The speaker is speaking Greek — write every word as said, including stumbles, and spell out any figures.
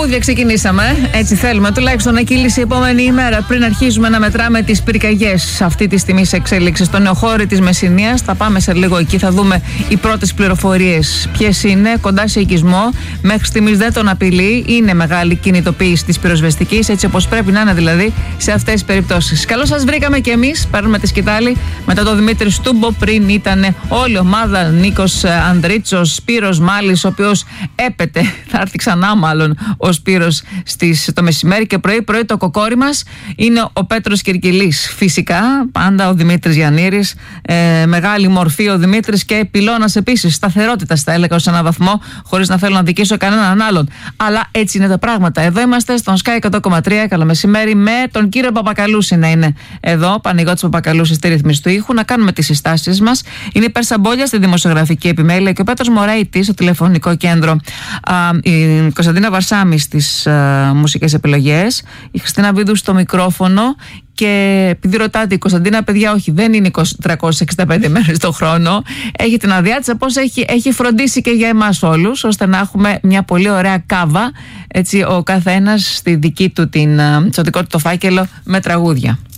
τραγούδια ξεκινήσαμε. Έτσι θέλουμε τουλάχιστον να κύλησε η επόμενη ημέρα πριν αρχίζουμε να μετράμε τις πυρκαγιές αυτή τη στιγμή σε εξέλιξη στο νεοχώρι της Μεσσηνίας. Θα πάμε σε λίγο εκεί, θα δούμε οι πρώτες πληροφορίες. Ποιες είναι, κοντά σε οικισμό. Μέχρι στιγμής δεν τον απειλεί. Είναι μεγάλη κινητοποίηση της πυροσβεστικής, έτσι όπως πρέπει να είναι δηλαδή σε αυτές τις περιπτώσεις. Καλώς σας βρήκαμε και εμείς. Παίρνουμε τη σκητάλη μετά τον Δημήτρη Στούμπο. Πριν ήταν όλη η ομάδα, Νίκος Ανδρίτσος, Σπύρος Μάλης, ο οποίος έπεται. Θα έρθει ξανά μάλλον ο Σπύρος στις, το μεσημέρι και πρωί-πρωί το κοκόρι μας είναι ο Πέτρος Κυρκυλής. Φυσικά, πάντα ο Δημήτρης Γιαννήρης, ε, μεγάλη μορφή ο Δημήτρης και πυλώνας επίσης, σταθερότητας θα έλεγα ως έναν βαθμό, χωρίς να θέλω να δικήσω κανέναν άλλον. Αλλά έτσι είναι τα πράγματα. Εδώ είμαστε στον Sky εκατό κόμμα τρία, καλό μεσημέρι, με τον κύριο Παπακαλούση να είναι εδώ, Παναγιώτης Παπακαλούση στη ρύθμιση του ήχου, να κάνουμε τις συστάσεις μας. Είναι η Περσαμπόλια στη δημοσιογραφική επιμέλεια και ο Πέτρος Μωραϊτής στο τηλεφωνικό κέντρο. Α, η Κωνσταντίνα Βαρσάμι στις μουσικές επιλογές, η Χριστίνα Βίδου στο μικρόφωνο. Και επειδή ρωτάτε η Κωνσταντίνα, παιδιά, όχι, δεν είναι τριακόσιες εξήντα πέντε μέρες το χρόνο. Έχει την αδειά της, πώς έχει, έχει φροντίσει και για εμάς όλους, ώστε να έχουμε μια πολύ ωραία κάβα. Έτσι, ο καθένας στη δική του την, στο δικό του το φάκελο με τραγούδια.